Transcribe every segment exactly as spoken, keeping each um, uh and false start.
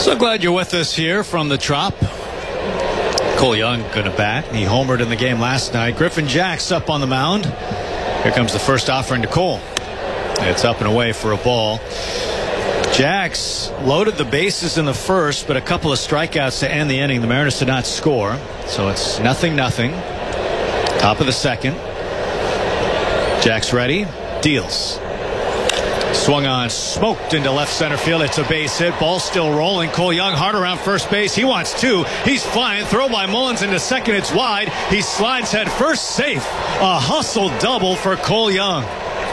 So glad you're with us here from the Trop. Cole Young going to bat. He homered in the game last night. Griffin Jax up on the mound. Here comes the first offering to Cole. It's up and away for a ball. Jax loaded the bases in the first, but a couple of strikeouts to end the inning. The Mariners did not score, so it's nothing nothing. Top of the second. Jax ready. Deals. Swung on, smoked into left center field. It's a base hit. Ball still rolling. Cole Young hard around first base. He wants two. He's flying. Throw by Mullins into second. It's wide. He slides head first. Safe. A hustle double for Cole Young.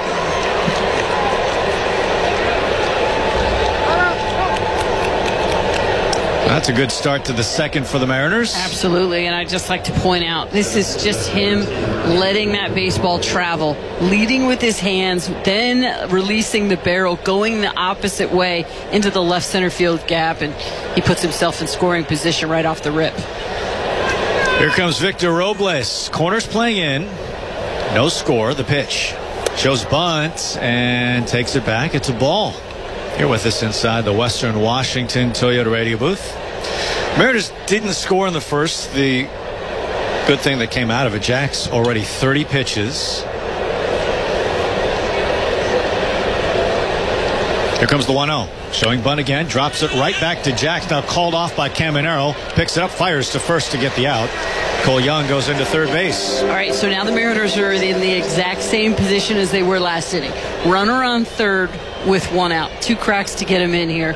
That's a good start to the second for the Mariners. Absolutely, and I'd just like to point out, this is just him letting that baseball travel, leading with his hands, then releasing the barrel, going the opposite way into the left center field gap, and he puts himself in scoring position right off the rip. Here comes Victor Robles. Corners playing in. No score. The pitch. Shows bunt and takes it back. It's a ball. Here with us inside the Western Washington Toyota radio booth. Mariners didn't score in the first. The good thing that came out of it, Jax already thirty pitches. Here comes the one oh. Showing bunt again. Drops it right back to Jax. Now called off by Caminero. Picks it up. Fires to first to get the out. Cole Young goes into third base. All right, so now the Mariners are in the exact same position as they were last inning. Runner on third with one out. Two cracks to get him in here.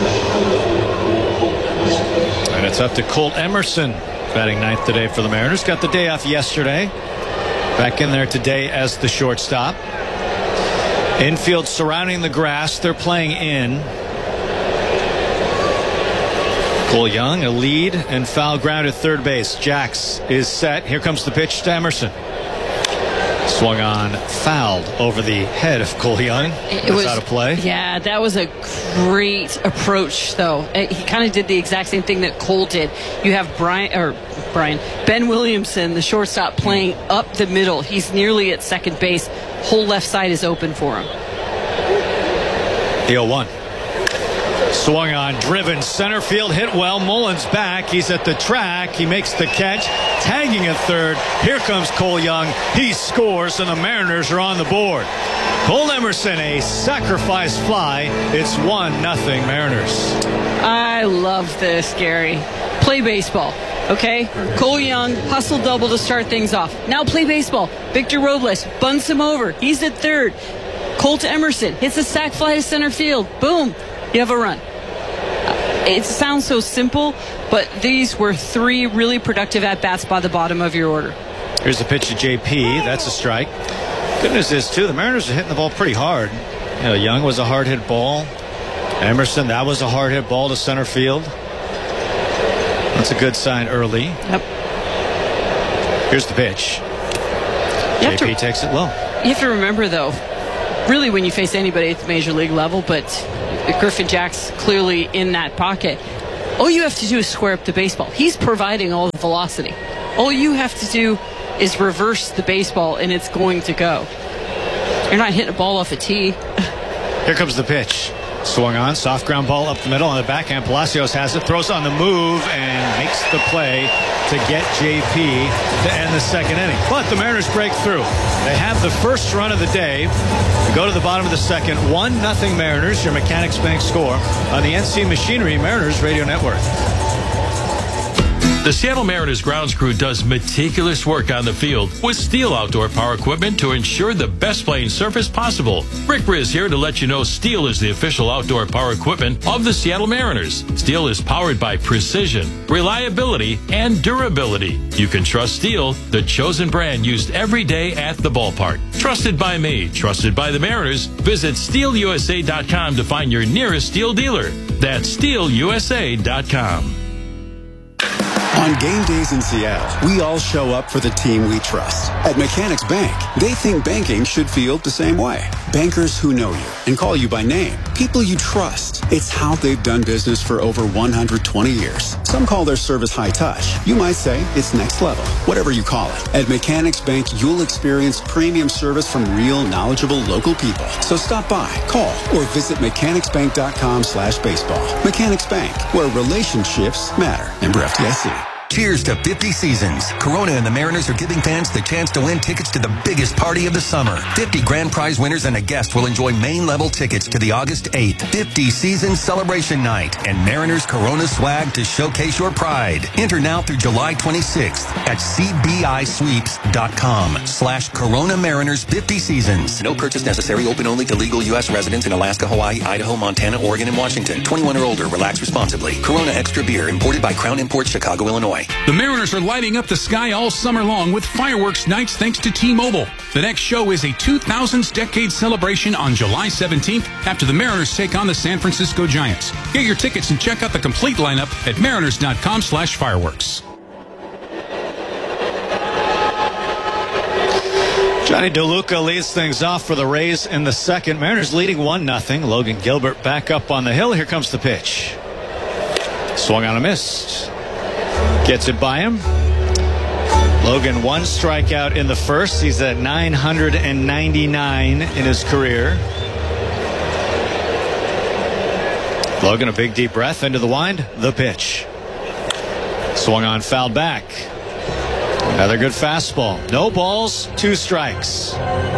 And it's up to Colt Emerson, batting ninth today for the Mariners. Got the day off yesterday. Back in there today as the shortstop. Infield surrounding the grass. They're playing in. Cole Young, a lead and foul ground at third base. Jax is set. Here comes the pitch to Emerson. Swung on, fouled over the head of Cole Young. It That's was out of play. Yeah, that was a great approach, though. He kind of did the exact same thing that Cole did. You have Brian or Brian Ben Williamson, the shortstop, playing up the middle. He's nearly at second base. Whole left side is open for him. The oh one. Swung on, driven, center field, hit well. Mullins back. He's at the track. He makes the catch, tagging at third. Here comes Cole Young. He scores, and the Mariners are on the board. Cole Emerson, a sacrifice fly. It's one nothing Mariners. I love this, Gary. Play baseball, okay? Cole Young, hustle double to start things off. Now play baseball. Victor Robles bunts him over. He's at third. Colt Emerson hits a sac fly to center field. Boom. You have a run. It sounds so simple, but these were three really productive at-bats by the bottom of your order. Here's the pitch to J P. That's a strike. Good news is, too, the Mariners are hitting the ball pretty hard. You know, Young was a hard-hit ball. Emerson, that was a hard-hit ball to center field. That's a good sign early. Yep. Here's the pitch. J P to, takes it low. You have to remember, though, really when you face anybody at the major league level, but Griffin Jax clearly in that pocket, all you have to do is square up the baseball. He's providing all the velocity. All you have to do is reverse the baseball, and it's going to go. You're not hitting a ball off a tee. Here comes the pitch. Swung on, soft ground ball up the middle on the backhand. Palacios has it, throws on the move, and makes the play to get J P to end the second inning. But the Mariners break through. They have the first run of the day. We go to the bottom of the second. one nothing Mariners, your Mechanics Bank score on the N C Machinery Mariners Radio Network. The Seattle Mariners grounds crew does meticulous work on the field with Steel outdoor power equipment to ensure the best playing surface possible. Rick Briz here to let you know Steel is the official outdoor power equipment of the Seattle Mariners. Steel is powered by precision, reliability, and durability. You can trust Steel, the chosen brand used every day at the ballpark. Trusted by me, trusted by the Mariners. Visit steel u s a dot com to find your nearest Steel dealer. That's steel u s a dot com. On game days in Seattle, we all show up for the team we trust. At Mechanics Bank, they think banking should feel the same way. Bankers who know you and call you by name. People you trust. It's how they've done business for over one hundred twenty years. Some call their service high touch. You might say it's next level. Whatever you call it. At Mechanics Bank, you'll experience premium service from real, knowledgeable local people. So stop by, call, or visit mechanicsbank.com slash baseball. Mechanics Bank, where relationships matter. Member F D I C. Cheers to fifty seasons. Corona and the Mariners are giving fans the chance to win tickets to the biggest party of the summer. fifty grand prize winners and a guest will enjoy main level tickets to the August eighth fifty season celebration night and Mariners Corona swag to showcase your pride. Enter now through July twenty-sixth at cbisweeps.com slash Corona Mariners fifty seasons. No purchase necessary. Open only to legal U S residents in Alaska, Hawaii, Idaho, Montana, Oregon, and Washington. twenty-one or older. Relax responsibly. Corona Extra Beer imported by Crown Imports, Chicago, Illinois. The Mariners are lighting up the sky all summer long with fireworks nights thanks to T-Mobile. The next show is a two thousands decade celebration on July seventeenth after the Mariners take on the San Francisco Giants. Get your tickets and check out the complete lineup at mariners.com slash fireworks. Johnny DeLuca leads things off for the Rays in the second. Mariners leading one nothing. Logan Gilbert back up on the hill. Here comes the pitch. Swung on a miss. Gets it by him. Logan, one strikeout in the first. He's at nine hundred ninety-nine in his career. Logan, a big deep breath into the wind. The pitch. Swung on, fouled back. Another good fastball. No balls, two strikes.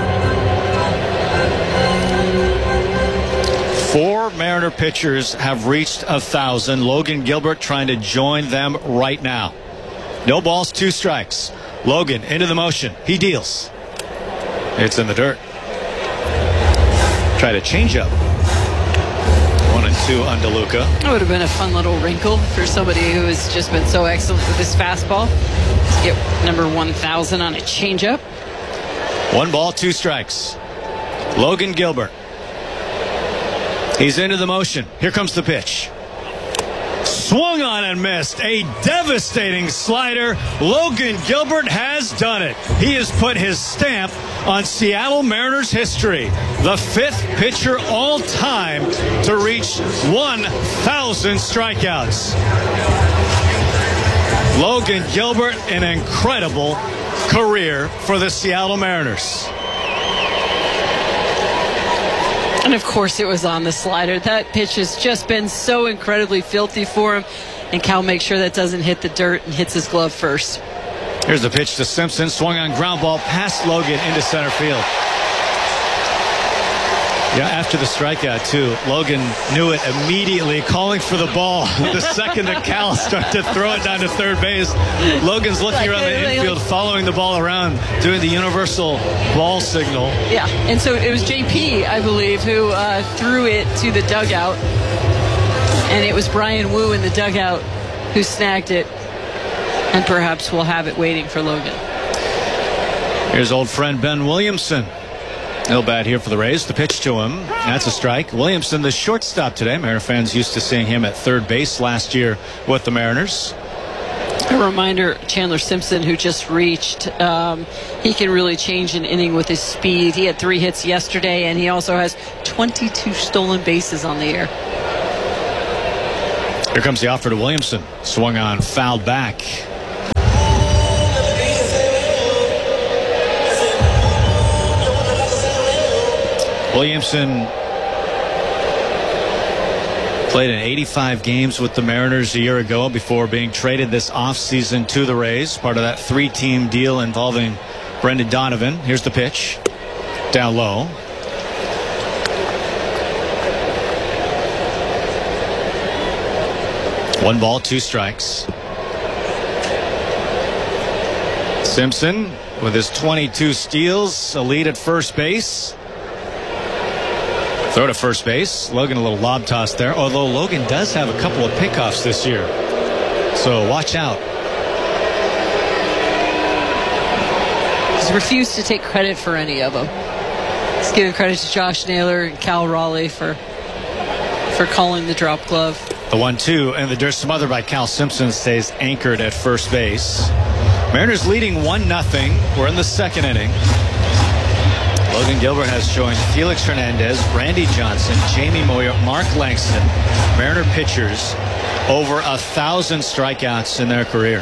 Four Mariner pitchers have reached a thousand. Logan Gilbert trying to join them right now. No balls, two strikes. Logan into the motion. He deals. It's in the dirt. Try to change up. One and two on DeLuca. That would have been a fun little wrinkle for somebody who has just been so excellent with his fastball. Let's get number one thousand on a changeup. One ball, two strikes. Logan Gilbert. He's into the motion. Here comes the pitch. Swung on and missed. A devastating slider. Logan Gilbert has done it. He has put his stamp on Seattle Mariners history. The fifth pitcher all time to reach one thousand strikeouts. Logan Gilbert, an incredible career for the Seattle Mariners. And of course it was on the slider. That pitch has just been so incredibly filthy for him. And Cal makes sure that doesn't hit the dirt and hits his glove first. Here's the pitch to Simpson. Swung on ground ball past Logan into center field. Yeah, after the strikeout, too. Logan knew it immediately, calling for the ball. The second that Cal started to throw it down to third base, Logan's looking around the infield, following the ball around, doing the universal ball signal. Yeah, and so it was J P, I believe, who uh, threw it to the dugout. And it was Brian Wu in the dugout who snagged it. And perhaps we'll have it waiting for Logan. Here's old friend Ben Williamson. No bad here for the Rays. The pitch to him. That's a strike. Williamson, the shortstop today. Mariner fans used to seeing him at third base last year with the Mariners. A reminder, Chandler Simpson, who just reached, um, he can really change an inning with his speed. He had three hits yesterday, and he also has twenty-two stolen bases on the year. Here comes the offer to Williamson. Swung on, fouled back. Williamson played in eighty-five games with the Mariners a year ago before being traded this offseason to the Rays. Part of that three-team deal involving Brendan Donovan. Here's the pitch. Down low. One ball, two strikes. Simpson with his twenty-two steals, a lead at first base. Throw to first base. Logan a little lob toss there, although Logan does have a couple of pickoffs this year. So watch out. He's refused to take credit for any of them. He's giving credit to Josh Naylor and Cal Raleigh for, for calling the drop glove. The one two, and the dirt smothered by Cal Simpson stays anchored at first base. Mariners leading one nothing. We're in the second inning. Logan Gilbert has joined Felix Hernandez, Randy Johnson, Jamie Moyer, Mark Langston, Mariner pitchers, over a thousand strikeouts in their career.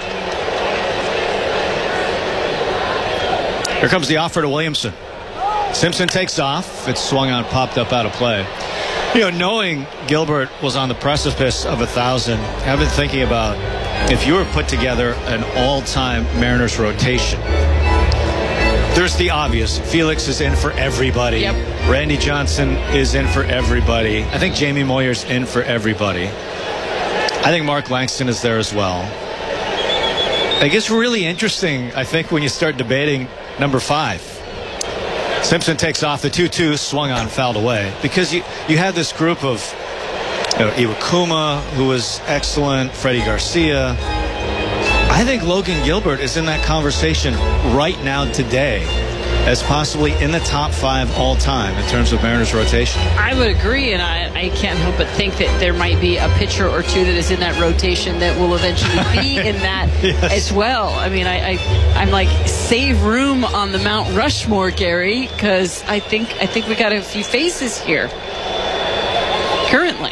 Here comes the offer to Williamson. Simpson takes off. It's swung on, popped up out of play. You know, knowing Gilbert was on the precipice of a thousand, I've been thinking about if you were put together an all-time Mariners rotation. There's the obvious. Felix is in for everybody. Yep. Randy Johnson is in for everybody. I think Jamie Moyer's in for everybody. I think Mark Langston is there as well. It gets really interesting, I think, when you start debating number five. Simpson takes off. The two two swung on, fouled away. Because you, you had this group of, you know, Iwakuma, who was excellent, Freddie Garcia. I think Logan Gilbert is in that conversation right now today as possibly in the top five all time in terms of Mariners rotation. I would agree, and I, I can't help but think that there might be a pitcher or two that is in that rotation that will eventually be in that yes. as well. I mean, I, I, I'm like, save room on the Mount Rushmore, Gary, because I think, I think we got a few faces here currently.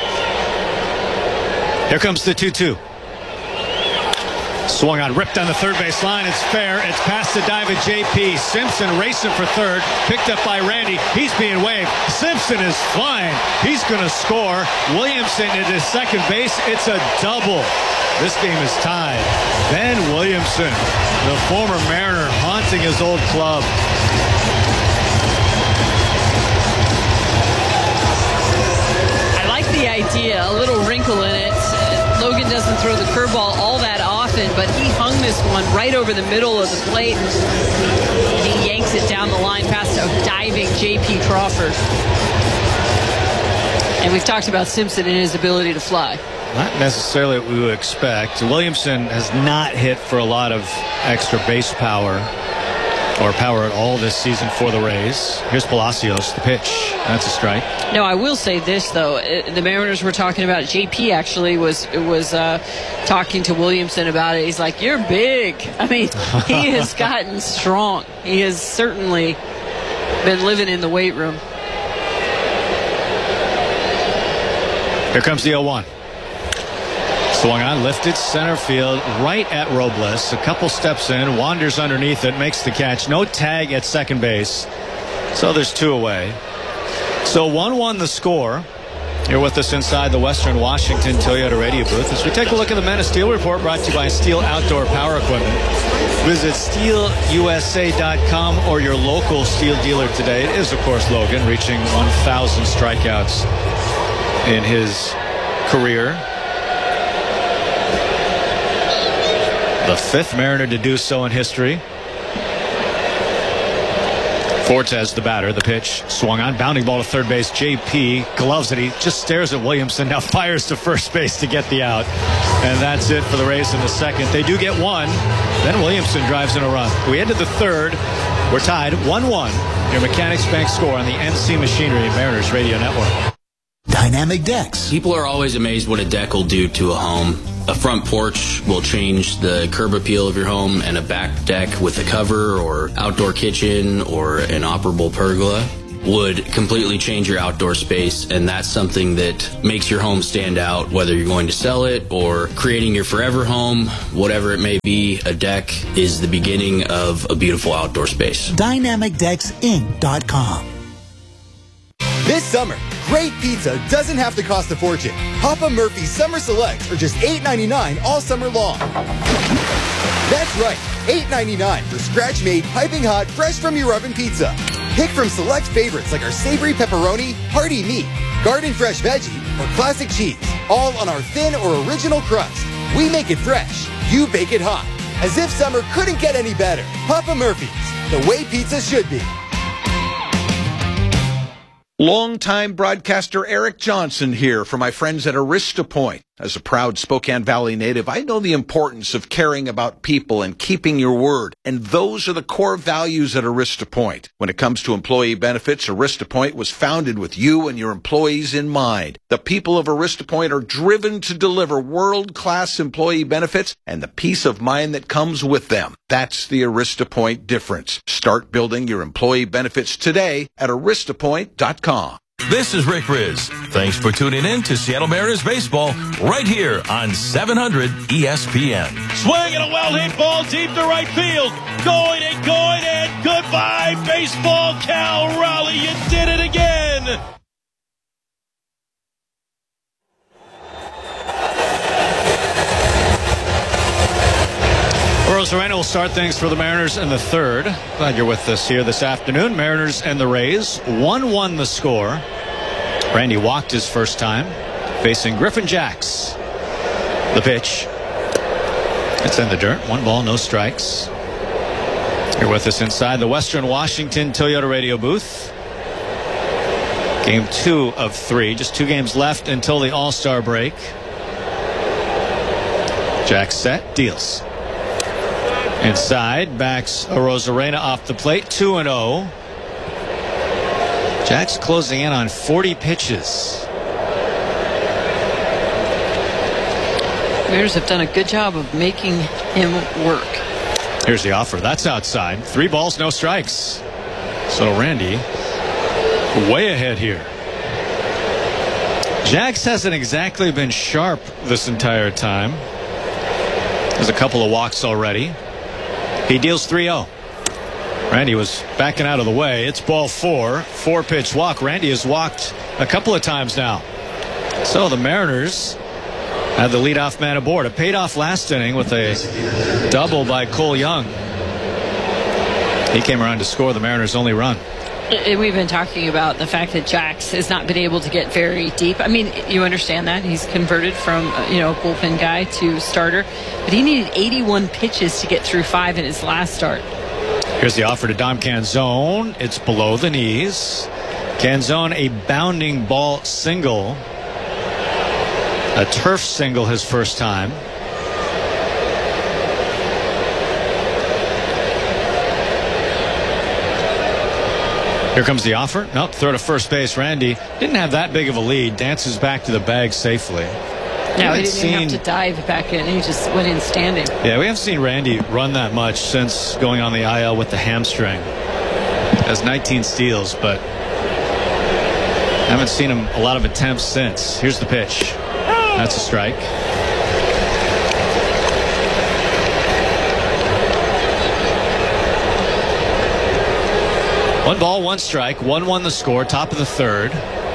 Here comes the two two. Swung on, ripped on the third base line. It's fair. It's past the dive at J P. Simpson racing for third. Picked up by Randy. He's being waved. Simpson is flying. He's going to score. Williamson at his second base. It's a double. This game is tied. Ben Williamson, the former Mariner, haunting his old club. I like the idea. A little wrinkle in it. Logan doesn't throw the curveball all that often, but he hung this one right over the middle of the plate, and he yanks it down the line past a diving J P Crawford. And we've talked about Simpson and his ability to fly. Not necessarily what we would expect. Williamson has not hit for a lot of extra base power or power at all this season for the Rays. Here's Palacios, the pitch. That's a strike. No, I will say this, though. The Mariners were talking about, J P actually was was uh, talking to Williamson about it. He's like, you're big. I mean, he has gotten strong. He has certainly been living in the weight room. Here comes the oh one. Swung on, lifted center field, right at Robles. A couple steps in, wanders underneath it, makes the catch. No tag at second base. So there's two away. So one one the score. You're with us inside the Western Washington Toyota radio booth as we take a look at the Men of Steel report brought to you by Steel Outdoor Power Equipment. Visit steel u s a dot com or your local Steel dealer today. It is, of course, Logan, reaching one thousand strikeouts in his career. The fifth Mariner to do so in history. Fortes, the batter, the pitch, swung on, bounding ball to third base. J P gloves it. He just stares at Williamson, now fires to first base to get the out. And that's it for the Rays in the second. They do get one. Then Williamson drives in a run. We ended the third. We're tied one one. Your Mechanics Bank score on the N C Machinery Mariners Radio Network. Dynamic decks. People are always amazed what a deck will do to a home. A front porch will change the curb appeal of your home, and a back deck with a cover or outdoor kitchen or an operable pergola would completely change your outdoor space, and that's something that makes your home stand out, whether you're going to sell it or creating your forever home, whatever it may be. A deck is the beginning of a beautiful outdoor space. dynamic decks inc dot com. This summer, great pizza doesn't have to cost a fortune. Papa Murphy's Summer Selects are just eight ninety-nine all summer long. That's right, eight ninety-nine for scratch-made, piping hot, fresh from your oven pizza. Pick from select favorites like our savory pepperoni, hearty meat, garden fresh veggie, or classic cheese, all on our thin or original crust. We make it fresh, you bake it hot. As if summer couldn't get any better. Papa Murphy's, the way pizza should be. Longtime broadcaster Eric Johnson here for my friends at Arista Point. As a proud Spokane Valley native, I know the importance of caring about people and keeping your word, and those are the core values at Arista Point. When it comes to employee benefits, Arista Point was founded with you and your employees in mind. The people of Arista Point are driven to deliver world-class employee benefits and the peace of mind that comes with them. That's the Arista Point difference. Start building your employee benefits today at arista point dot com. This is Rick Riz. Thanks for tuning in to Seattle Mariners baseball right here on seven hundred E S P N. Swing and a well-hit ball deep to right field. Going and going and goodbye, baseball. Cal Raleigh, you did it again. Arozarena will start things for the Mariners in the third. Glad you're with us here this afternoon. Mariners and the Rays. one one the score. Randy walked his first time, facing Griffin Jacks. The pitch. It's in the dirt. One ball, no strikes. You're with us inside the Western Washington Toyota radio booth. Game two of three. Just two games left until the All-Star break. Jacks set, deals. Inside, backs Arozarena off the plate, two and oh. Jack's closing in on forty pitches. Mariners have done a good job of making him work. Here's the offer. That's outside. Three balls, no strikes. So Randy, way ahead here. Jax hasn't exactly been sharp this entire time. There's a couple of walks already. He deals three oh. Randy was backing out of the way. It's ball four. Four pitch walk. Randy has walked a couple of times now. So the Mariners have the leadoff man aboard. It paid off last inning with a double by Cole Young. He came around to score the Mariners' only run. And we've been talking about the fact that Jax has not been able to get very deep. I mean, you understand that. He's converted from, you know, a bullpen guy to starter. But he needed eighty-one pitches to get through five in his last start. Here's the offer to Dom Canzone. It's below the knees. Canzone, a bounding ball single. A turf single his first time. Here comes the offer. Nope, throw to first base. Randy didn't have that big of a lead. Dances back to the bag safely. Yeah, he didn't seen, even have to dive back in. He just went in standing. Yeah, we haven't seen Randy run that much since going on the I L with the hamstring. Has nineteen steals, but haven't seen him a lot of attempts since. Here's the pitch. That's a strike. One ball, one strike. one one the score. Top of the third.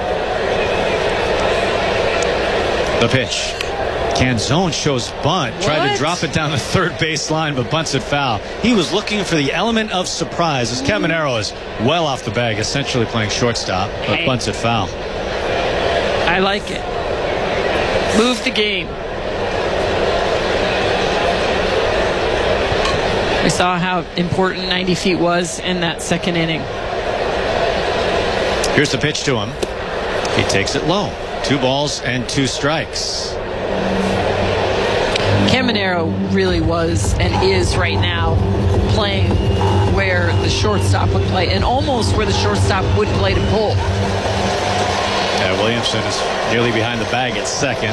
The pitch. Canzone shows bunt. What? Tried to drop it down the third base line, but bunts it foul. He was looking for the element of surprise as Caminero is well off the bag, essentially playing shortstop, but hey. bunts it foul. I like it. Move the game. We saw how important ninety feet was in that second inning. Here's the pitch to him. He takes it low. Two balls and two strikes. Caminero really was and is right now playing where the shortstop would play and almost where the shortstop would play to pull. Yeah, Williamson is nearly behind the bag at second.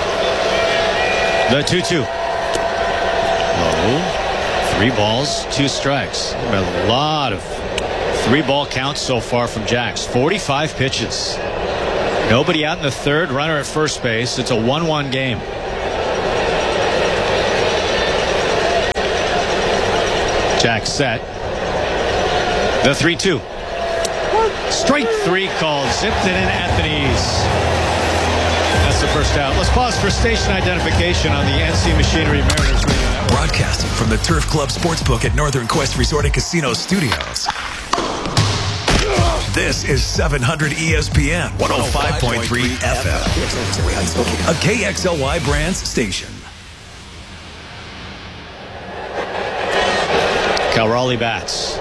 The two two. Low. Three balls, two strikes. A lot of three ball counts so far from Jax. forty-five pitches. Nobody out in the third. Runner at first base. It's a one one game. Jax set. The three two. Straight three called. Zipped it in at the knees. That's the first out. Let's pause for station identification on the N C Machinery Mariners Radio Network. Broadcasting from the Turf Club Sportsbook at Northern Quest Resort and Casino Studios. This is seven hundred E S P N one oh five point three F M, a K X L Y Brands station. Cal Raleigh bats.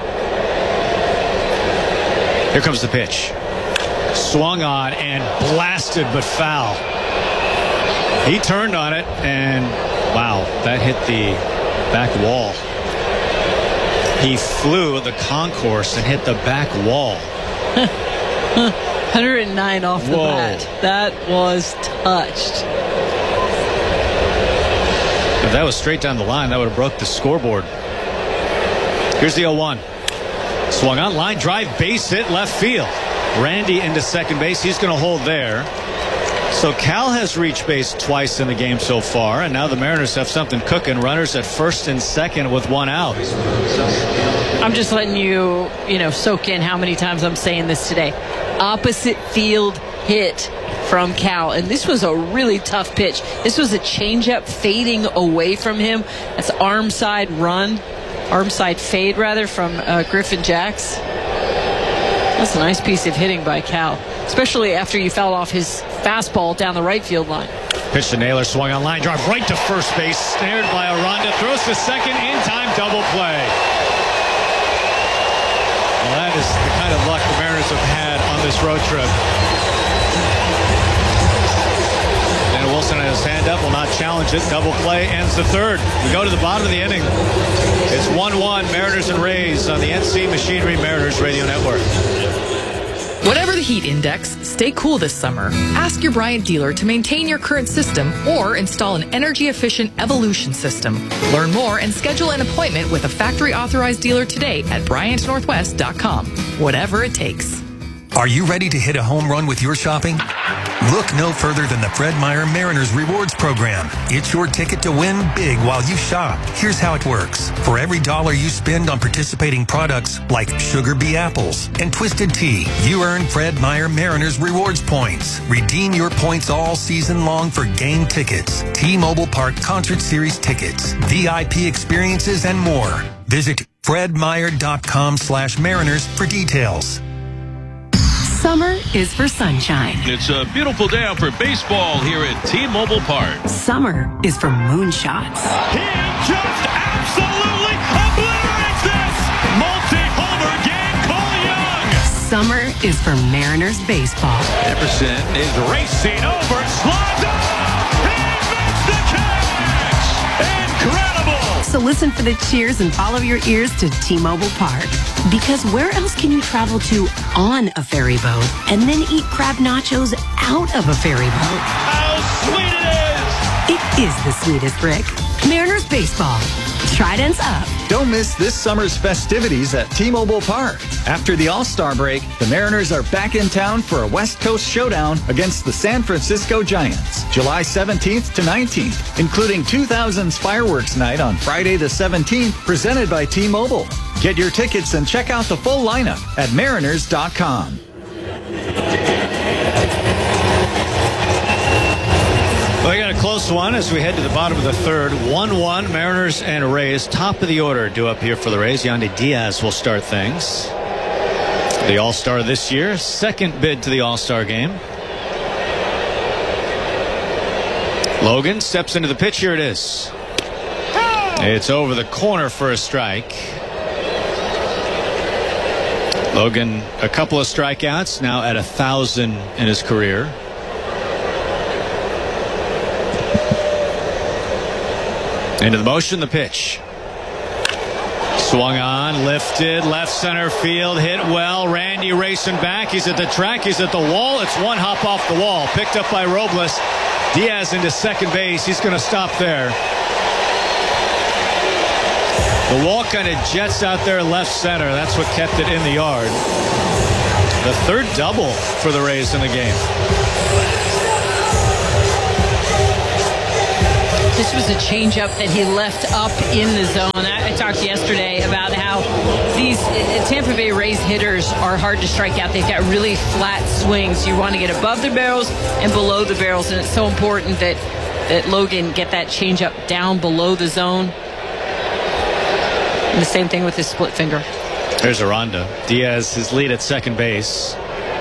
Here comes the pitch. Swung on and blasted, but foul. He turned on it, and wow, that hit the back wall. He flew the concourse and hit the back wall. one hundred nine off the Whoa. bat. That was touched. If that was straight down the line, that would have broke the scoreboard. Here's the oh one. Swung on, line drive, base hit, left field. Randy into second base. He's going to hold there. So Cal has reached base twice in the game so far, and now the Mariners have something cooking. Runners at first and second with one out. I'm just letting you, you know, soak in how many times I'm saying this today. Opposite field hit from Cal, and this was a really tough pitch. This was a changeup fading away from him. That's arm side run, arm side fade rather from uh, Griffin Jacks. That's a nice piece of hitting by Cal, especially after you fouled off his fastball down the right field line. Pitch to Naylor, swung on line drive right to first base, snared by Aranda, throws to second, in time, double play. Well, that is the kind of luck the Mariners have had on this road trip. And Wilson has his hand up, will not challenge it. Double play ends the third. We go to the bottom of the inning. It's one one, Mariners and Rays on the N C Machinery Mariners Radio Network. Whatever the heat index, stay cool this summer. Ask your Bryant dealer to maintain your current system or install an energy-efficient Evolution system. Learn more and schedule an appointment with a factory-authorized dealer today at Bryant Northwest dot com. Whatever it takes. Are you ready to hit a home run with your shopping? Look no further than the Fred Meyer Mariners Rewards Program. It's your ticket to win big while you shop. Here's how it works. For every dollar you spend on participating products like Sugar Bee Apples and Twisted Tea, you earn Fred Meyer Mariners Rewards points. Redeem your points all season long for game tickets, T-Mobile Park Concert Series tickets, V I P experiences, and more. Visit Fred Meyer dot com slash Mariners for details. Summer is for sunshine. It's a beautiful day out for baseball here at T-Mobile Park. Summer is for moonshots. He just absolutely obliterates this multi-homer game, Cole Young. Summer is for Mariners baseball. Epperson is racing over, slides up. He makes the catch. Incredible. So listen for the cheers and follow your ears to T-Mobile Park. Because where else can you travel to on a ferry boat and then eat crab nachos out of a ferry boat? How sweet it is! It is the sweetest, Rick. Mariners baseball. Tridents up. Don't miss this summer's festivities at T-Mobile Park. After the All-Star break, the Mariners are back in town for a West Coast showdown against the San Francisco Giants, July seventeenth to nineteenth, including two thousands Fireworks Night on Friday the seventeenth, presented by T-Mobile. Get your tickets and check out the full lineup at Mariners dot com. Well, we got a close one as we head to the bottom of the third. one one, Mariners and Rays. Top of the order due up here for the Rays. Yandy Diaz will start things. The All-Star this year. Second bid to the All-Star game. Logan steps into the pitch. Here it is. It's over the corner for a strike. Logan, a couple of strikeouts, now at a thousand in his career. Into the motion, the pitch. Swung on, lifted, left center field, hit well. Randy racing back. He's at the track. He's at the wall. It's one hop off the wall. Picked up by Robles. Diaz into second base. He's going to stop there. The wall kind of jets out there left center. That's what kept it in the yard. The third double for the Rays in the game. This was a changeup that he left up in the zone. I, I talked yesterday about how these uh, Tampa Bay Rays hitters are hard to strike out. They've got really flat swings. You want to get above the barrels and below the barrels, and it's so important that, that Logan get that changeup down below the zone. And the same thing with his split finger. There's Aranda. Diaz his lead at second base.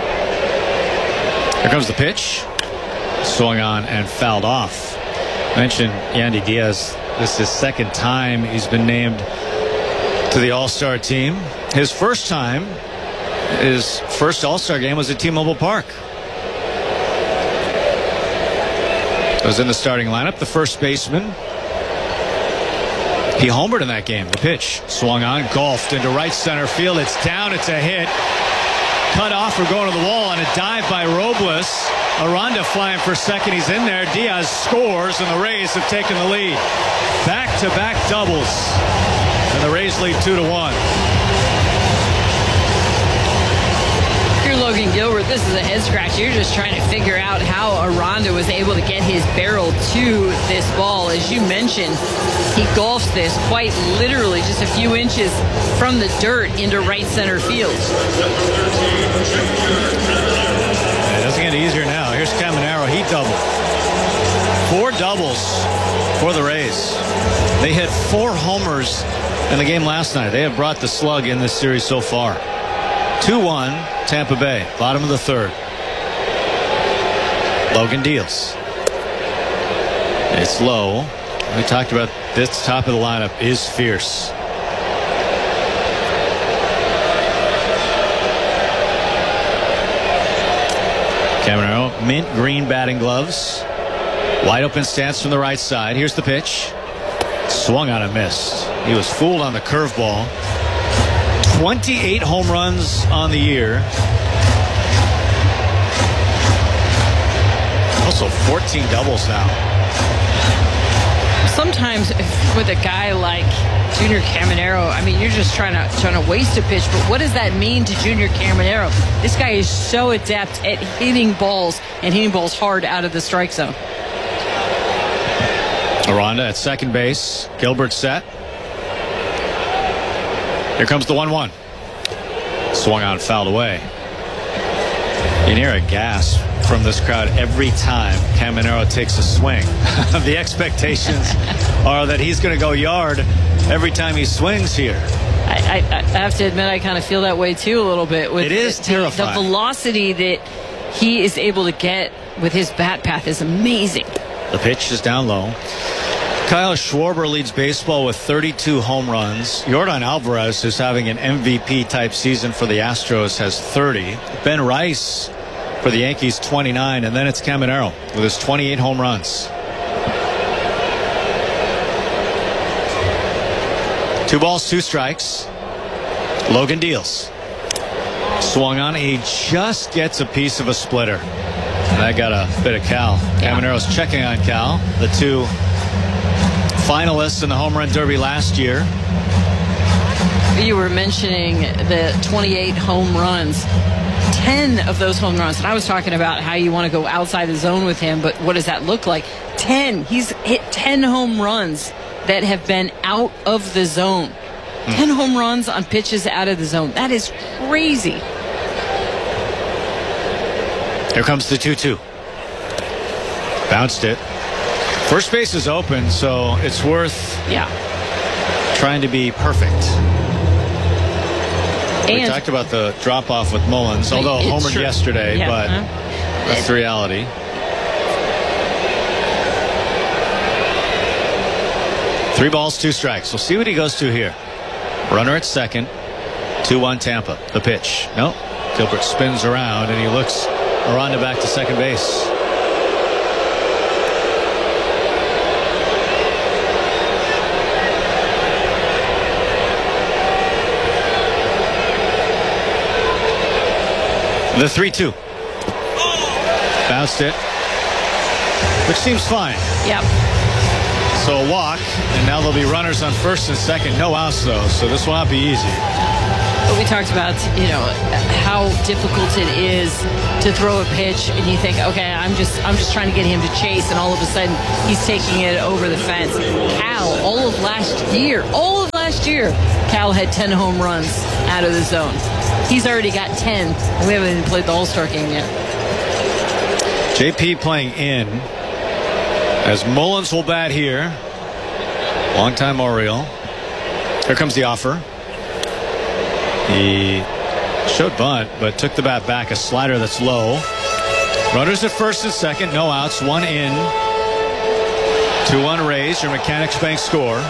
Here comes the pitch. Swung on and fouled off. Mentioned Yandy Diaz. This is his second time he's been named to the All-Star team. His first time, his first All-Star game was at T-Mobile Park. was in the starting lineup, the first baseman. He homered in that game. The pitch swung on, golfed into right center field. It's down. It's a hit. Cut off or going to the wall on a dive by Robles. Aranda flying for second. He's in there. Diaz scores, and the Rays have taken the lead. Back-to-back doubles, and the Rays lead two to one. If you're Logan Gilbert, this is a head scratch. You're just trying to figure out how Aranda was able to get his barrel to this ball. As you mentioned, he golfs this quite literally just a few inches from the dirt into right center field. It doesn't get easier now. Here's Caminero. He doubled. Four doubles for the Rays. They hit four homers in the game last night. They have brought the slug in this series so far. two one, Tampa Bay. Bottom of the third. Logan deals. It's low. We talked about this top of the lineup is fierce. Caminero, mint green batting gloves. Wide open stance from the right side. Here's the pitch. Swung on and missed. He was fooled on the curveball. twenty-eight home runs on the year. Also fourteen doubles now. Sometimes with a guy like Junior Caminero, I mean, you're just trying to trying to waste a pitch, but what does that mean to Junior Caminero? This guy is so adept at hitting balls and hitting balls hard out of the strike zone. Aranda at second base. Gilbert set. Here comes the one one. Swung on, fouled away. You hear a gasp from this crowd every time Caminero takes a swing. The expectations are that he's going to go yard every time he swings here. I, I, I have to admit, I kind of feel that way too a little bit. With it is the, terrifying. The velocity that he is able to get with his bat path is amazing. The pitch is down low. Kyle Schwarber leads baseball with thirty-two home runs. Yordan Alvarez, who's having an M V P type season for the Astros, has thirty. Ben Rice for the Yankees, twenty-nine. And then it's Caminero with his twenty-eight home runs. Two balls, two strikes. Logan deals. Swung on. He just gets a piece of a splitter. And that got a bit of Cal. Caminero's checking on Cal. The two finalists in the home run derby last year. You were mentioning the twenty-eight home runs. ten of those home runs, and I was talking about how you want to go outside the zone with him, but what does that look like? ten. He's hit ten home runs that have been out of the zone. Mm. ten home runs on pitches out of the zone. That is crazy. Here comes the two two. Bounced it. First base is open, so it's worth yeah. trying to be perfect. And we talked about the drop-off with Mullins, although homered true. yesterday, yeah, but huh? that's the reality. Three balls, two strikes. We'll see what he goes to here. Runner at second. two one Tampa. The pitch. Nope. Gilbert spins around, and he looks Aranda back to second base. The three two. Bounced it. Which seems fine. Yep. So a walk, and now there'll be runners on first and second. No outs, though, so this will not be easy. But we talked about, you know, how difficult it is to throw a pitch, and you think, okay, I'm just I'm just trying to get him to chase, and all of a sudden he's taking it over the fence. Cal, all of last year, all of last year, Cal had ten home runs out of the zone. He's already got ten, and we haven't even played the All-Star game yet. J P playing in as Mullins will bat here. Longtime Oriole. Here comes the offer. He showed bunt, but took the bat back. A slider that's low. Runners at first and second. No outs. One in. two one Rays. Your Mechanics Bank score.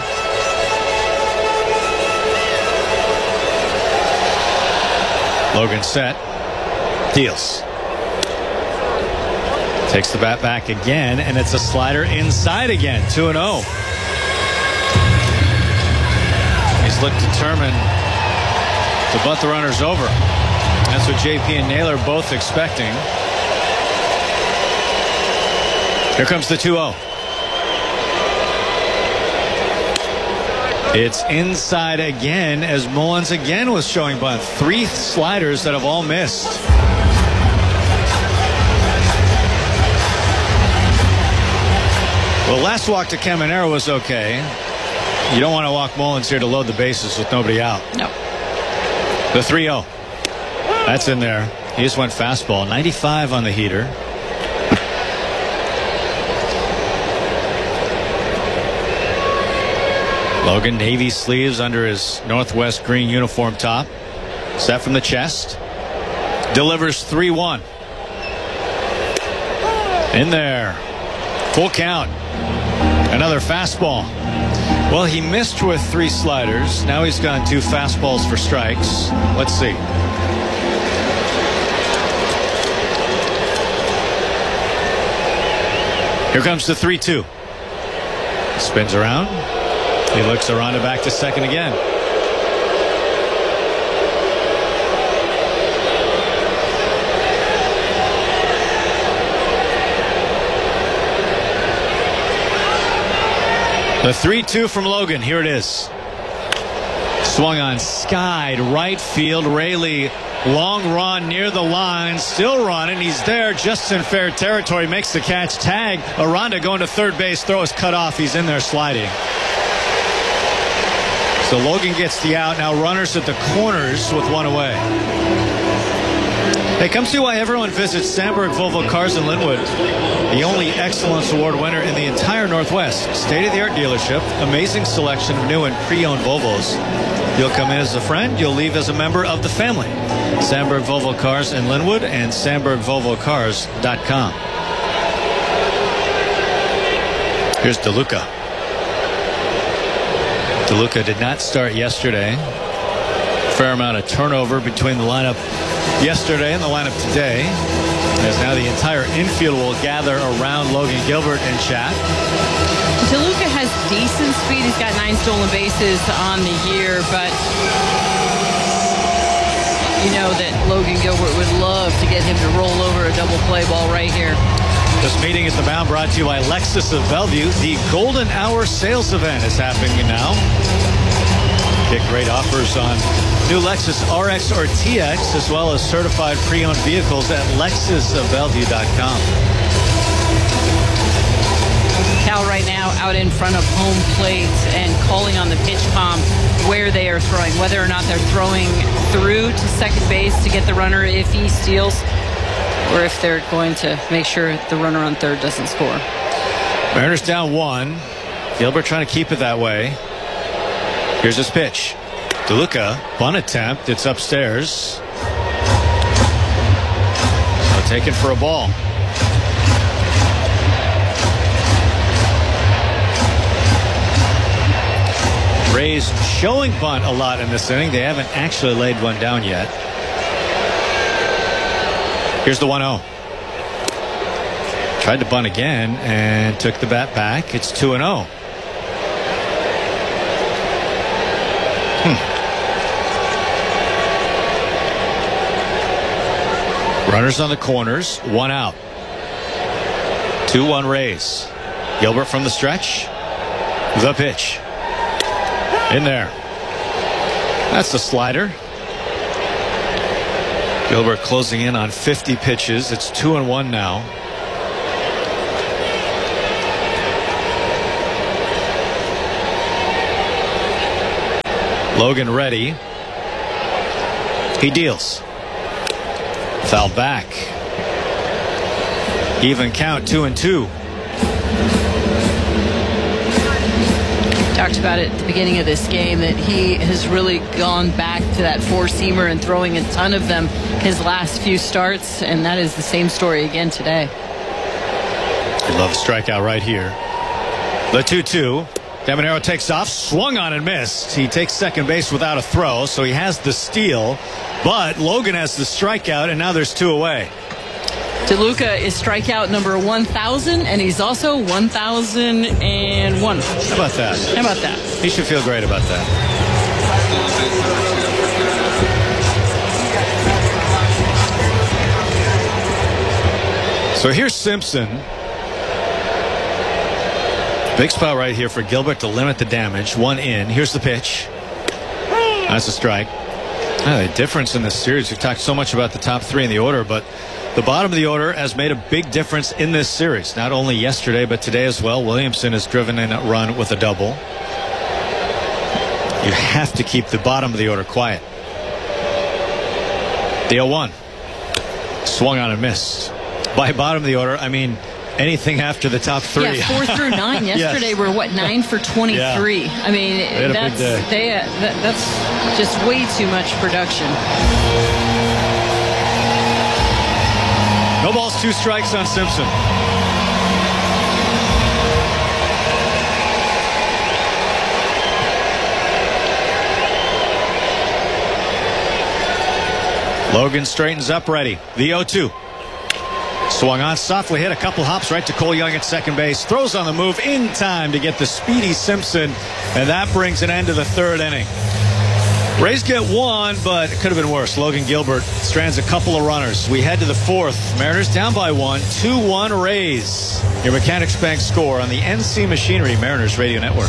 Logan set. Deals. Takes the bat back again, and it's a slider inside again. two and oh. He's looked determined to butt the runners over. That's what J P and Naylor both expecting. Here comes the two oh. It's inside again as Mullins again was showing bunt. Three sliders that have all missed. Well, last walk to Caminero was okay. You don't want to walk Mullins here to load the bases with nobody out. No. The three oh. That's in there. He just went fastball. ninety-five on the heater. Logan, navy sleeves under his Northwest green uniform top. Set from the chest. Delivers three one. In there. Full count. Another fastball. Well, he missed with three sliders. Now he's gone two fastballs for strikes. Let's see. Here comes the three two. Spins around. He looks Aranda back to second again. The three two from Logan. Here it is. Swung on, skied, right field. Raley, long run near the line, still running. He's there just in fair territory. Makes the catch. Tag. Aranda going to third base. Throw is cut off. He's in there sliding. So Logan gets the out. Now runners at the corners with one away. Hey, come see why everyone visits Sandberg Volvo Cars in Linwood. The only Excellence Award winner in the entire Northwest. State-of-the-art dealership. Amazing selection of new and pre-owned Volvos. You'll come in as a friend. You'll leave as a member of the family. Sandberg Volvo Cars in Linwood and Sandberg Volvo Cars dot com. Here's DeLuca. DeLuca did not start yesterday. Fair amount of turnover between the lineup yesterday and the lineup today, as now the entire infield will gather around Logan Gilbert and chat. DeLuca has decent speed. He's got nine stolen bases on the year, but you know that Logan Gilbert would love to get him to roll over a double play ball right here. This meeting at the mound brought to you by Lexus of Bellevue. The Golden Hour sales event is happening now. Get great offers on new Lexus R X or T X, as well as certified pre-owned vehicles at Lexus of Bellevue dot com. Cal right now out in front of home plate and calling on the pitch palm where they are throwing, whether or not they're throwing through to second base to get the runner if he steals, or if they're going to make sure the runner on third doesn't score. Mariners down one. Gilbert trying to keep it that way. Here's his pitch. DeLuca, bunt attempt. It's upstairs. So taken for a ball. Rays showing bunt a lot in this inning. They haven't actually laid one down yet. Here's the one oh. Tried to bunt again and took the bat back. It's two and oh. Hmm. Runners on the corners, one out. two one Rays. Gilbert from the stretch. The pitch. In there. That's the slider. Gilbert closing in on fifty pitches. It's two and one now. Logan ready. He deals. Foul back. Even count, two and two. Talked about it at the beginning of this game that he has really gone back to that four-seamer and throwing a ton of them his last few starts, and that is the same story again today. I love a strikeout right here. The two two. Caminero takes off, swung on and missed. He takes second base without a throw, so he has the steal. But Logan has the strikeout, and now there's two away. DeLuca is strikeout number one thousand, and he's also one thousand one. How about that? How about that? He should feel great about that. So here's Simpson. Big spot right here for Gilbert to limit the damage. One in. Here's the pitch. That's a strike. Ah, the difference in this series, we've talked so much about the top three in the order, but the bottom of the order has made a big difference in this series. Not only yesterday, but today as well. Williamson has driven in a run with a double. You have to keep the bottom of the order quiet. The oh one. Swung on and missed. By bottom of the order, I mean anything after the top three. Yeah, four through nine. Yesterday yes. we're what nine for twenty-three. Yeah. I mean they that's they, uh, that, that's just way too much production. No balls, two strikes on Simpson. Logan straightens up, ready. The oh two. Swung on, softly hit, a couple hops right to Cole Young at second base. Throws on the move in time to get the speedy Simpson, and that brings an end to the third inning. Rays get one, but it could have been worse. Logan Gilbert strands a couple of runners. We head to the fourth. Mariners down by one, two one Rays. Your Mechanics Bank score on the N C Machinery Mariners Radio Network.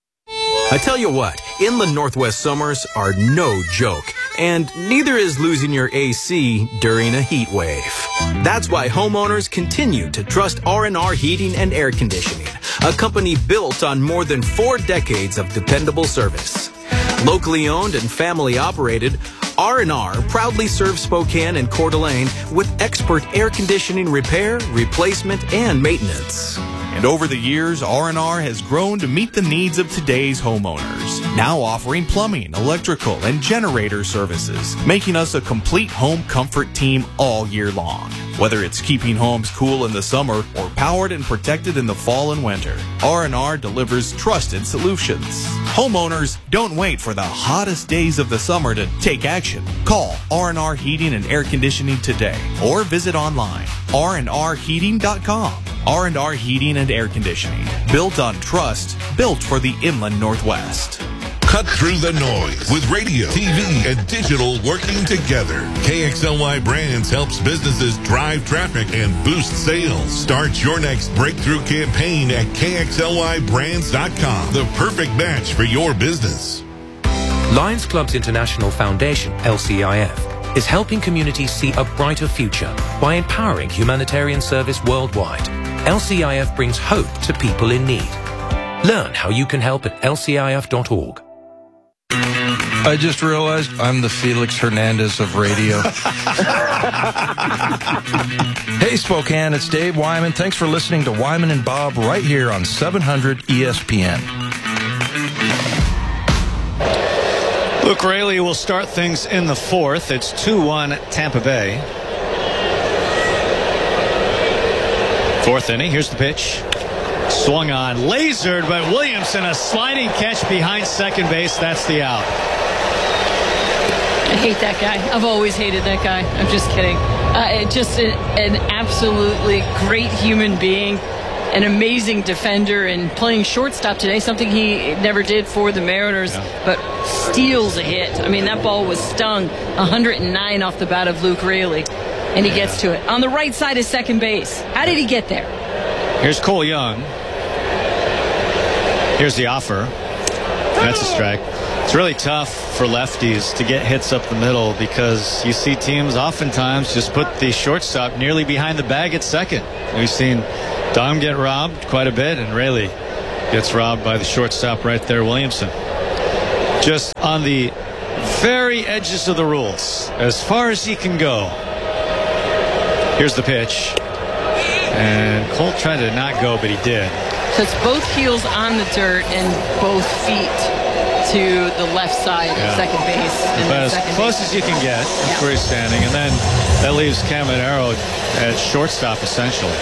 I tell you what, inland Northwest summers are no joke, and neither is losing your A C during a heat wave. That's why homeowners continue to trust R and R Heating and Air Conditioning, a company built on more than four decades of dependable service. Locally owned and family operated, R and R proudly serves Spokane and Coeur d'Alene with expert air conditioning repair, replacement, and maintenance. And over the years, R and R has grown to meet the needs of today's homeowners, now offering plumbing, electrical, and generator services, making us a complete home comfort team all year long. Whether it's keeping homes cool in the summer or powered and protected in the fall and winter, R and R delivers trusted solutions. Homeowners, don't wait for the hottest days of the summer to take action. Call R and R Heating and Air Conditioning today or visit online, r and r heating dot com. R and R Heating and Air Conditioning, built on trust, built for the inland Northwest. Cut through the noise with radio, T V, and digital working together. K X L Y Brands helps businesses drive traffic and boost sales. Start your next breakthrough campaign at k x l y brands dot com. The perfect match for your business. Lions Clubs International Foundation, L C I F, is helping communities see a brighter future by empowering humanitarian service worldwide. L C I F brings hope to people in need. Learn how you can help at l c i f dot org. I just realized I'm the Felix Hernandez of radio. Hey, Spokane, it's Dave Wyman. Thanks for listening to Wyman and Bob right here on seven hundred E S P N. Luke Raley will start things in the fourth. It's two one Tampa Bay. Fourth inning. Here's the pitch. Swung on, lasered, but Williamson, a sliding catch behind second base. That's the out. I hate that guy. I've always hated that guy. I'm just kidding. Uh, just a, an absolutely great human being, an amazing defender, and playing shortstop today, something he never did for the Mariners, yeah. but steals a hit. I mean, that ball was stung one hundred nine off the bat of Luke Raley, and he yeah. gets to it. On the right side of second base. How did he get there? Here's Cole Young. Here's the offer. That's a strike. It's really tough for lefties to get hits up the middle because you see teams oftentimes just put the shortstop nearly behind the bag at second. We've seen Dom get robbed quite a bit, and Raley gets robbed by the shortstop right there, Williamson. Just on the very edges of the rules, as far as he can go. Here's the pitch. And Cole tried to not go, but he did. So it's both heels on the dirt and both feet to the left side yeah. of second base. And but as second close base. as you can get, that's yeah. where he's standing. And then that leaves Caminero at shortstop, essentially.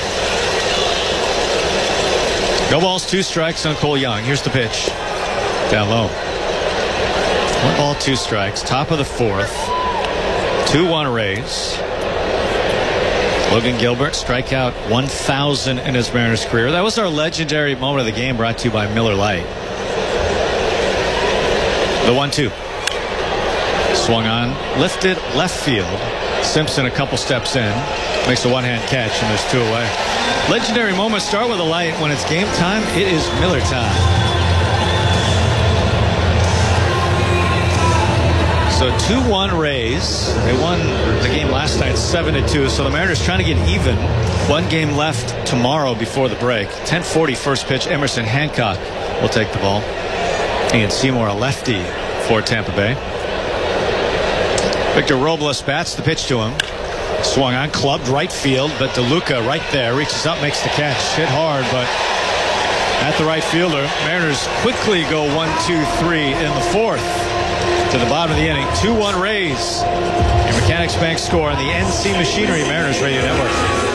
No balls, two strikes on Cole Young. Here's the pitch. Down low. One ball, two strikes. Top of the fourth. two one Rays. Logan Gilbert, strikeout one thousand in his Mariners career. That was our legendary moment of the game, brought to you by Miller Lite. The one two. Swung on, lifted left field. Simpson a couple steps in, makes a one-hand catch, and there's two away. Legendary moments start with a light. When it's game time, it is Miller time. So two one Rays. They won the game last night seven to two. So the Mariners trying to get even. One game left tomorrow before the break. ten forty first pitch. Emerson Hancock will take the ball. Ian Seymour, a lefty for Tampa Bay. Victor Robles bats the pitch to him. Swung on, clubbed right field, but DeLuca right there reaches up, makes the catch. Hit hard, but at the right fielder. Mariners quickly go one, two, three in the fourth. To the bottom of the inning, two one Rays. Your Mechanics Bank score on the N C Machinery Mariners Radio Network.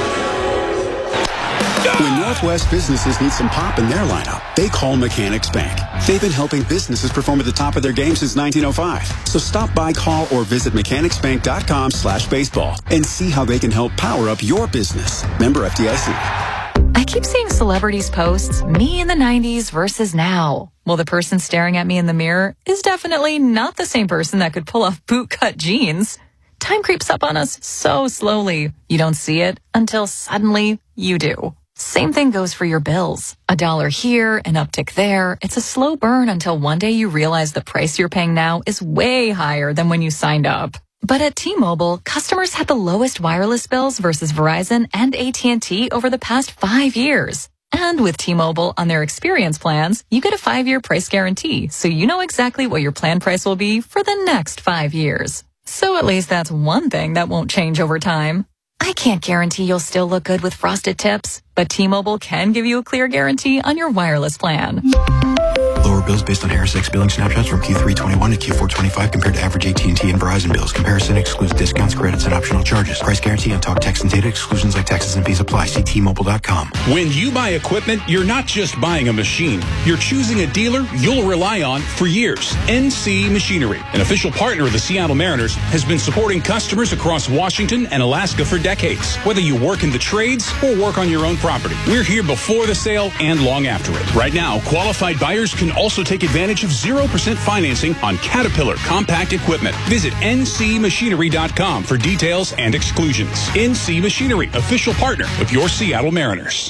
When Northwest businesses need some pop in their lineup, they call Mechanics Bank. They've been helping businesses perform at the top of their game since nineteen oh five. So stop by, call, or visit mechanicsbank.com slash baseball and see how they can help power up your business. Member F D I C. I keep seeing celebrities posts, me in the nineties versus now. Well, the person staring at me in the mirror is definitely not the same person that could pull off bootcut jeans. Time creeps up on us so slowly. You don't see it until suddenly you do. Same thing goes for your bills. A dollar here, an uptick there. It's a slow burn until one day you realize the price you're paying now is way higher than when you signed up. But at T-Mobile, customers had the lowest wireless bills versus Verizon and A T and T over the past five years. And with T-Mobile on their experience plans, you get a five-year price guarantee, so you know exactly what your plan price will be for the next five years. So at least that's one thing that won't change over time. I can't guarantee you'll still look good with frosted tips, but T-Mobile can give you a clear guarantee on your wireless plan. Lower bills based on Harris X billing snapshots from Q three twenty-one to Q four twenty-five compared to average A T and T and Verizon bills. Comparison excludes discounts, credits, and optional charges. Price guarantee on talk, text, and data exclusions like taxes and fees apply. See T Mobile dot com. When you buy equipment, you're not just buying a machine. You're choosing a dealer you'll rely on for years. N C Machinery, an official partner of the Seattle Mariners, has been supporting customers across Washington and Alaska for decades. Whether you work in the trades or work on your own property, we're here before the sale and long after it. Right now, qualified buyers can also take advantage of zero percent financing on Caterpillar compact equipment. Visit N C machinery dot com for details and exclusions. N C Machinery, official partner of your Seattle Mariners.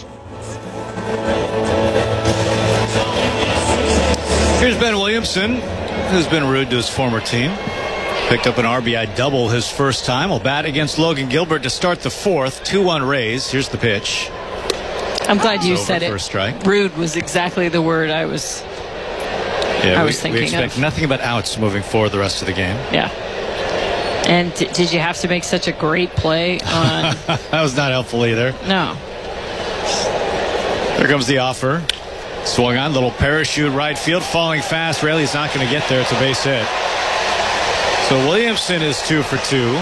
Here's Ben Williamson, who's been rude to his former team. Picked up an R B I double his first time. Will bat against Logan Gilbert to start the fourth. two one Rays. Here's the pitch. I'm glad you Over said it. First strike. Rude was exactly the word I was Yeah, I we, was thinking we expect of. nothing but outs moving forward the rest of the game. Yeah. And d- did you have to make such a great play on... That was not helpful either. No. Here comes the offer. Swung on, little parachute right field, falling fast. Raley's not going to get there. It's a base hit. So Williamson is two for two.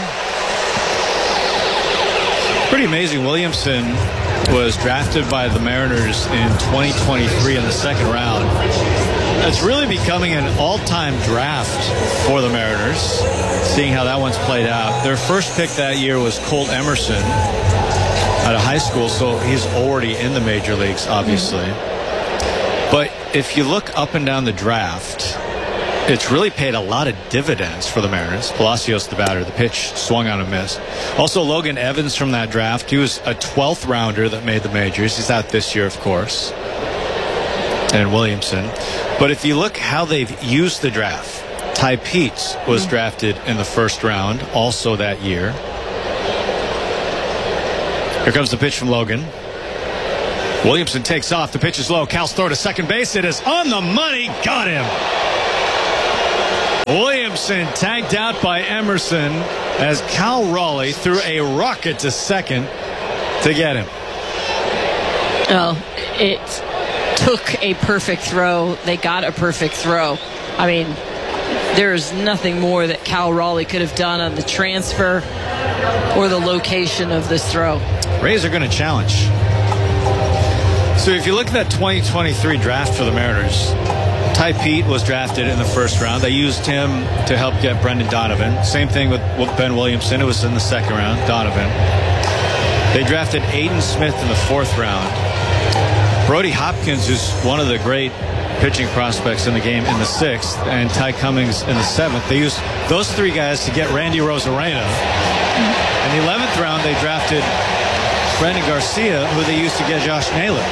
Pretty amazing. Williamson was drafted by the Mariners in twenty twenty-three in the second round. It's really becoming an all-time draft for the Mariners, seeing how that one's played out. Their first pick that year was Colt Emerson out of high school, so he's already in the major leagues, obviously. Mm-hmm. But if you look up and down the draft, it's really paid a lot of dividends for the Mariners. Palacios, the batter, the pitch swung on a miss. Also, Logan Evans from that draft. He was a twelfth rounder that made the majors. He's out this year, of course. And Williamson. But if you look how they've used the draft, Ty Peets was mm-hmm. drafted in the first round, also that year. Here comes the pitch from Logan. Williamson takes off. The pitch is low. Cal's throw to second base. It is on the money. Got him. Williamson tagged out by Emerson as Cal Raleigh threw a rocket to second to get him. Oh, it took a perfect throw. They got a perfect throw. I mean, there's nothing more that Cal Raleigh could have done on the transfer or the location of this throw. Rays are going to challenge. So if you look at that twenty twenty-three draft for the Mariners, Ty Peet was drafted in the first round. They used him to help get Brendan Donovan. Same thing with Ben Williamson. It was in the second round, Donovan. They drafted Aiden Smith in the fourth round. Brody Hopkins, who's one of the great pitching prospects in the game, in the sixth, and Ty Cummings in the seventh. They used those three guys to get Randy Rosarena. In the eleventh round, they drafted Brandon Garcia, who they used to get Josh Naylor.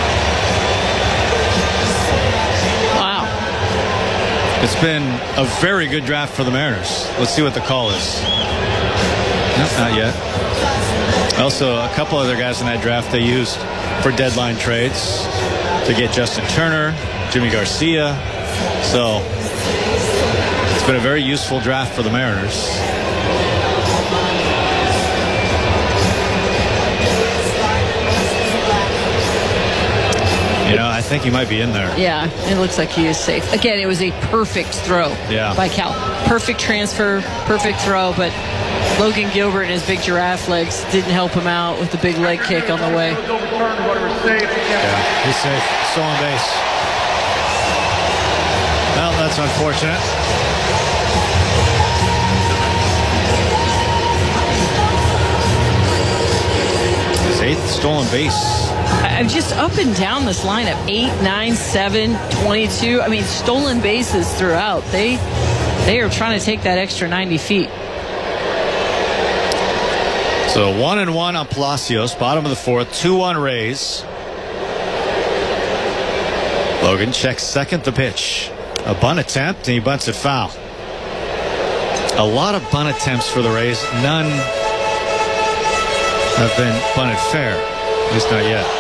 Wow. It's been a very good draft for the Mariners. Let's see what the call is. No, not yet. Also, a couple other guys in that draft they used for deadline trades to get Justin Turner, Jimmy Garcia. So it's been a very useful draft for the Mariners. You know, I think he might be in there. Yeah, it looks like he is safe. Again, it was a perfect throw yeah. by Cal. Perfect transfer, perfect throw, but Logan Gilbert and his big giraffe legs didn't help him out with the big leg kick on the way. Yeah, he's safe. Stolen base. Well, that's unfortunate. His eighth stolen base. I'm just up and down this lineup. eight, nine, seven, twenty-two. I mean, stolen bases throughout. They, they are trying to take that extra ninety feet. So one and one on Palacios, bottom of the fourth, two one Rays. Logan checks second, the pitch. A bunt attempt, and he bunts it foul. A lot of bunt attempts for the Rays. None have been bunted fair, at least not yet.